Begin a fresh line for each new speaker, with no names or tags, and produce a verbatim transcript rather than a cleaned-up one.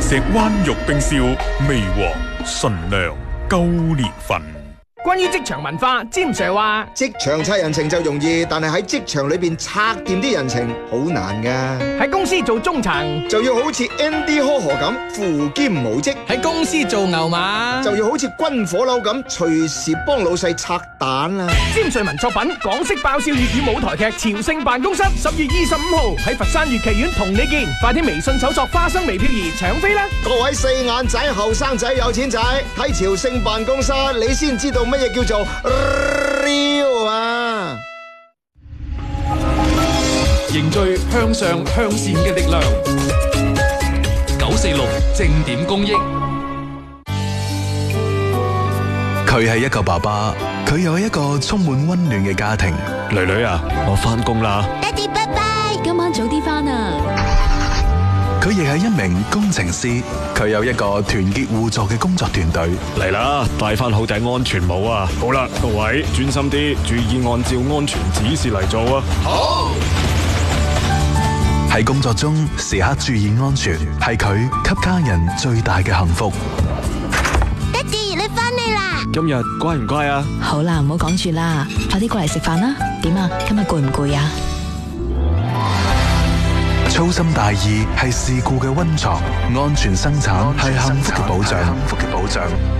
石灣玉冰燒，微黃純糧夠年份。
關於職場文化，詹 Sir 話：
職場拆人情就容易，但係喺職場裏邊拆掂啲人情好難噶。
喺公司做中層
就要好似 Andy 呵呵咁扶兼無職，
喺公司做牛馬
就要好似軍火佬咁隨時幫老細拆彈啦。
詹瑞文作品《港式爆笑粵語舞台劇朝聖辦公室》，十月二十五號喺佛山粵劇院同你見，快啲微信搜索花生微漂兒搶飛啦！
各位四眼仔、後生仔、有錢仔，睇朝聖辦公室，你先知道乜嘢叫做 real 啊！
凝聚向上向善嘅力量，九四六正點公益。
佢係一個爸爸，佢有一個充滿溫暖嘅家庭。
女女啊，我返工啦。
爹哋拜拜，今晚早啲返啊！
佢亦係一名工程師，佢有一個團結互助嘅工作團隊。
嚟啦，戴翻好頂安全帽啊！好啦，各位專心啲，注意按照安全指示嚟做啊！
好。喺工作中時刻注意安全，係佢給家人最大嘅幸福。
爹哋，你返嚟啦！
今日乖唔乖啊？
好啦，唔好講住啦，快啲過嚟食飯啦！點啊？今日攰唔攰啊？
粗心大意係事故嘅溫床，安全生產係幸福嘅保障。